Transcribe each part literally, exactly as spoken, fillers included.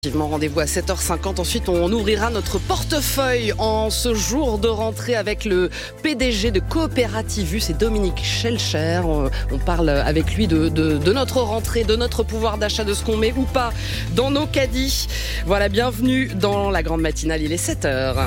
Rendez-vous à sept heures cinquante. Ensuite, on ouvrira notre portefeuille en ce jour de rentrée avec le P D G de Coopérativus, c'est Dominique Schelcher. On parle avec lui de, de, de notre rentrée, de notre pouvoir d'achat, de ce qu'on met ou pas dans nos caddies. Voilà, bienvenue dans la grande matinale, il est sept heures.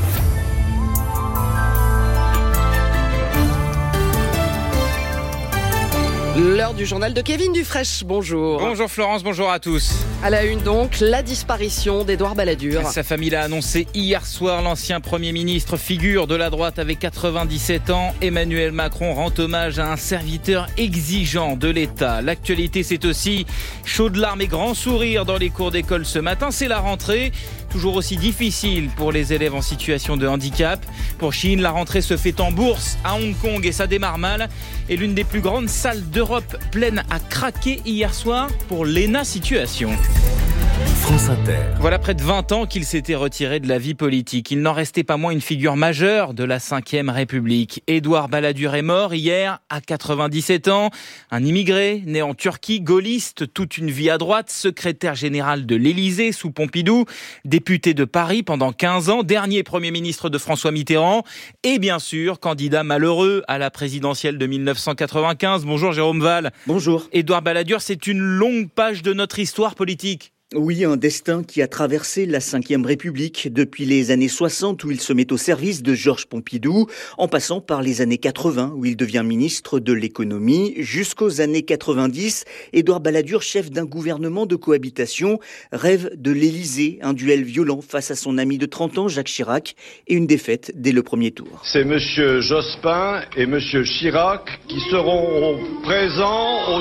L'heure du journal de Kevin Dufraîche, bonjour. Bonjour Florence, bonjour à tous. À la une donc, la disparition d'Édouard Balladur. Sa famille l'a annoncé hier soir, l'ancien Premier ministre, figure de la droite avec quatre-vingt-dix-sept ans. Emmanuel Macron rend hommage à un serviteur exigeant de l'État. L'actualité, c'est aussi chaud de larmes et grand sourire dans les cours d'école ce matin. C'est la rentrée, toujours aussi difficile pour les élèves en situation de handicap. Pour Chine, la rentrée se fait en bourse à Hong Kong et ça démarre mal. Et l'une des plus grandes salles d'Europe pleine à craquer hier soir pour l'E N A Situation. France Inter. Voilà près de vingt ans qu'il s'était retiré de la vie politique. Il n'en restait pas moins une figure majeure de la cinquième République. Édouard Balladur est mort hier à quatre-vingt-dix-sept ans. Un immigré né en Turquie, gaulliste, toute une vie à droite, secrétaire général de l'Élysée sous Pompidou, député de Paris pendant quinze ans, dernier Premier ministre de François Mitterrand et bien sûr candidat malheureux à la présidentielle de mille neuf cent quatre-vingt-quinze. Bonjour Jérôme Val. Bonjour. Édouard Balladur, c'est une longue page de notre histoire politique. Oui, un destin qui a traversé la cinquième République depuis les années soixante où il se met au service de Georges Pompidou, en passant par les années quatre-vingts où il devient ministre de l'économie, jusqu'aux années quatre-vingt-dix. Édouard Balladur, chef d'un gouvernement de cohabitation, rêve de l'Élysée, un duel violent face à son ami de trente ans, Jacques Chirac, et une défaite dès le premier tour. C'est monsieur Jospin et monsieur Chirac qui seront présents au...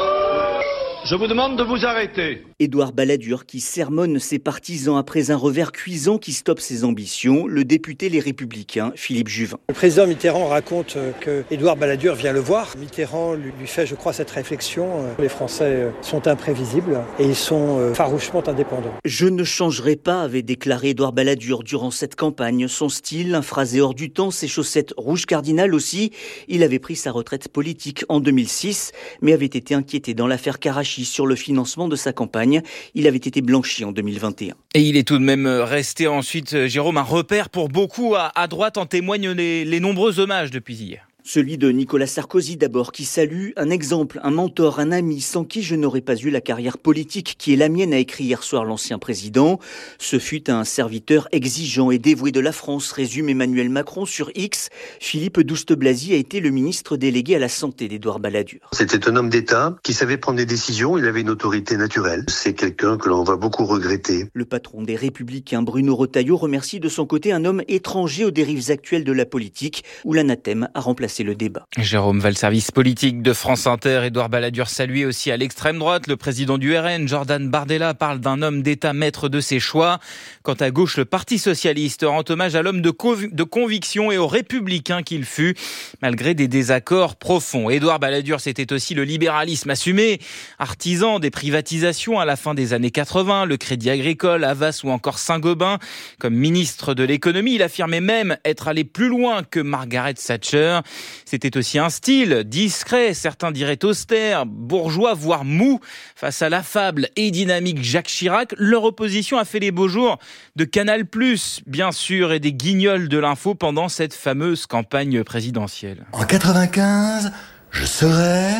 Je vous demande de vous arrêter. Édouard Balladur qui sermonne ses partisans après un revers cuisant qui stoppe ses ambitions, le député Les Républicains, Philippe Juvin. Le président Mitterrand raconte que Édouard Balladur vient le voir. Mitterrand lui fait, je crois, cette réflexion. Les Français sont imprévisibles et ils sont farouchement indépendants. Je ne changerai pas, avait déclaré Édouard Balladur durant cette campagne. Son style, un phrasé hors du temps, ses chaussettes rouges cardinales aussi. Il avait pris sa retraite politique en deux mille six, mais avait été inquiété dans l'affaire Karachi sur le financement de sa campagne. Il avait été blanchi en deux mille vingt et un. Et il est tout de même resté ensuite, Jérôme, un repère pour beaucoup à, à droite, en témoignent les, les nombreux hommages depuis hier. Celui de Nicolas Sarkozy d'abord, qui salue un exemple, un mentor, un ami, sans qui je n'aurais pas eu la carrière politique qui est la mienne, a écrit hier soir l'ancien président. Ce fut un serviteur exigeant et dévoué de la France, résume Emmanuel Macron sur X. Philippe Douste-Blazy a été le ministre délégué à la santé d'Édouard Balladur. C'était un homme d'État qui savait prendre des décisions, il avait une autorité naturelle. C'est quelqu'un que l'on va beaucoup regretter. Le patron des Républicains, Bruno Retailleau, remercie de son côté un homme étranger aux dérives actuelles de la politique, où l'anathème a remplacé le débat. Jérôme Val, service politique de France Inter. Édouard Balladur salué aussi à l'extrême droite. Le président du R N, Jordan Bardella, parle d'un homme d'État maître de ses choix. Quant à gauche, le Parti socialiste rend hommage à l'homme de, conv- de conviction et aux républicains qu'il fut, malgré des désaccords profonds. Édouard Balladur, c'était aussi le libéralisme assumé, artisan des privatisations à la fin des années quatre-vingts, le Crédit Agricole, Havas ou encore Saint-Gobain. Comme ministre de l'économie, il affirmait même être allé plus loin que Margaret Thatcher. C'était aussi un style discret, certains diraient austère, bourgeois, voire mou. Face à l'affable et dynamique Jacques Chirac, leur opposition a fait les beaux jours de Canal plus, bien sûr, et des guignols de l'info pendant cette fameuse campagne présidentielle. En quatre-vingt-quinze, je serai...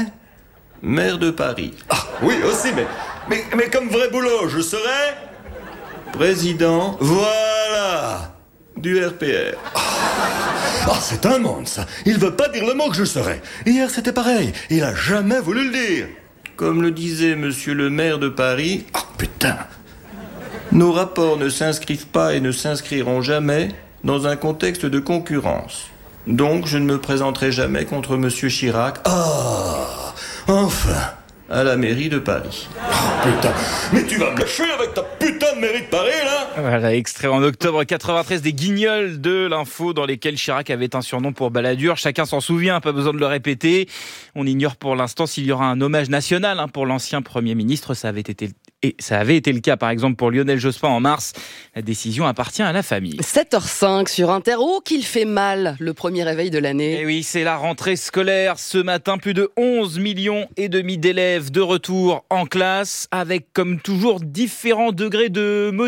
maire de Paris. Ah, oui, aussi, mais, mais, mais comme vrai boulot, je serai... Président. Voilà. Du R P R. Ah, c'est un monde, ça. Il veut pas dire le mot que je serai. Hier, c'était pareil. Il a jamais voulu le dire. Comme le disait monsieur le maire de Paris... Ah, putain. Nos rapports ne s'inscrivent pas et ne s'inscriront jamais dans un contexte de concurrence. Donc, je ne me présenterai jamais contre monsieur Chirac... Ah, enfin. À la mairie de Paris. Oh, putain, mais tu vas me lâcher avec ta putain de mairie de Paris, là? Voilà, extrait en octobre quatre-vingt-treize des guignols de l'info dans lesquels Chirac avait un surnom pour Balladur. Chacun s'en souvient, pas besoin de le répéter. On ignore pour l'instant s'il y aura un hommage national hein, pour l'ancien Premier ministre. Ça avait été Et ça avait été le cas, par exemple, pour Lionel Jospin en mars. La décision appartient à la famille. sept heures cinq sur Inter. Oh, qu'il fait mal, le premier réveil de l'année. Et oui, c'est la rentrée scolaire. Ce matin, plus de onze millions et demi d'élèves de retour en classe, avec comme toujours différents degrés de motivation.